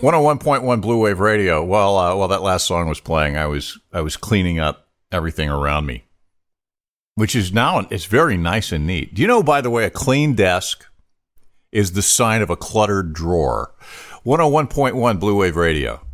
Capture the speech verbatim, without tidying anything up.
one oh one point one Blue Wave Radio. While uh, while that last song was playing, I was I was cleaning up everything around me, which is now it's very nice and neat. Do you know, by the way, a clean desk is the sign of a cluttered drawer? one oh one point one Blue Wave Radio.